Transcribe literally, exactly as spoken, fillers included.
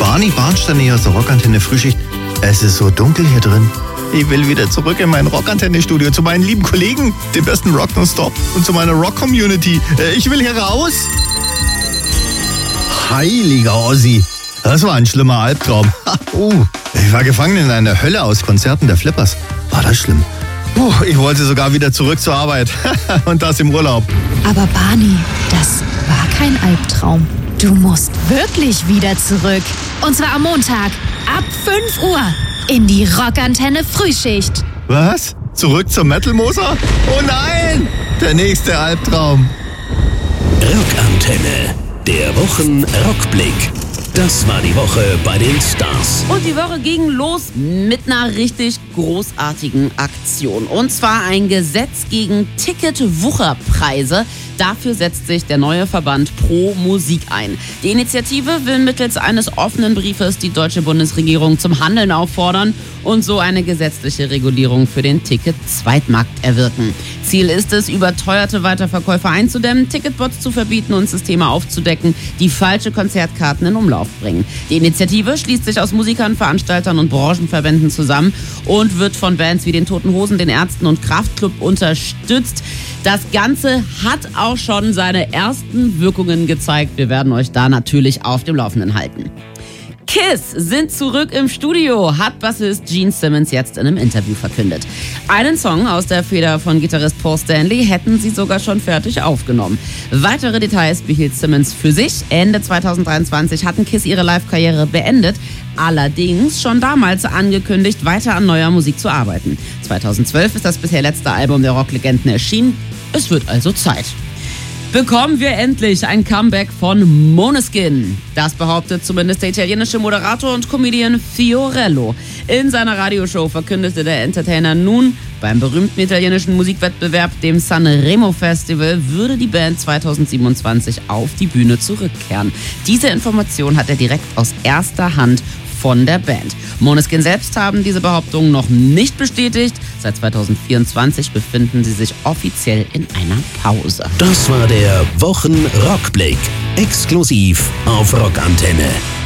Barney Barnstein hier aus der Rockantenne Frühschicht. Es ist so dunkel hier drin. Ich will wieder zurück in mein Rockantenne-Studio zu meinen lieben Kollegen, dem besten Rock nonstop und zu meiner Rock-Community. Ich will hier raus. Heiliger Ossi, das war ein schlimmer Albtraum. uh, ich war gefangen in einer Hölle aus Konzerten der Flippers. War das schlimm? Puh, ich wollte sogar wieder zurück zur Arbeit. Und das im Urlaub. Aber Barney, das war kein Albtraum. Du musst wirklich wieder zurück. Und zwar am Montag ab fünf Uhr in die Rockantenne Frühschicht. Was? Zurück zum Metal-Moser? Oh nein! Der nächste Albtraum. Rockantenne, der Wochen-Rockblick. Das war die Woche bei den Stars. Und die Woche ging los mit einer richtig großartigen Aktion. Und zwar ein Gesetz gegen Ticketwucherpreise. Dafür setzt sich der neue Verband Pro Musik ein. Die Initiative will mittels eines offenen Briefes die deutsche Bundesregierung zum Handeln auffordern und so eine gesetzliche Regulierung für den Ticket-Zweitmarkt erwirken. Ziel ist es, überteuerte Weiterverkäufe einzudämmen, Ticketbots zu verbieten und Systeme aufzudecken, die falsche Konzertkarten in Umlauf bringen. Die Initiative schließt sich aus Musikern, Veranstaltern und Branchenverbänden zusammen und wird von Bands wie den Toten Hosen, den Ärzten und Kraftklub unterstützt. Das Ganze hat auch schon seine ersten Wirkungen gezeigt. Wir werden euch da natürlich auf dem Laufenden halten. Kiss sind zurück im Studio, hat Bassist Gene Simmons jetzt in einem Interview verkündet. Einen Song aus der Feder von Gitarrist Paul Stanley hätten sie sogar schon fertig aufgenommen. Weitere Details behielt Simmons für sich. Ende zweitausenddreiundzwanzig hatten Kiss ihre Live-Karriere beendet, allerdings schon damals angekündigt, weiter an neuer Musik zu arbeiten. zweitausendzwölf ist das bisher letzte Album der Rocklegenden erschienen. Es wird also Zeit. Bekommen wir endlich ein Comeback von Måneskin. Das behauptet zumindest der italienische Moderator und Comedian Fiorello. In seiner Radioshow verkündete der Entertainer nun, beim berühmten italienischen Musikwettbewerb, dem Sanremo Festival, würde die Band zweitausendsiebenundzwanzig auf die Bühne zurückkehren. Diese Information hat er direkt aus erster Hand von der Band. Måneskin selbst haben diese Behauptung noch nicht bestätigt. Seit zweitausendvierundzwanzig befinden sie sich offiziell in einer Pause. Das war der Wochen-Rockblick. Exklusiv auf Rockantenne.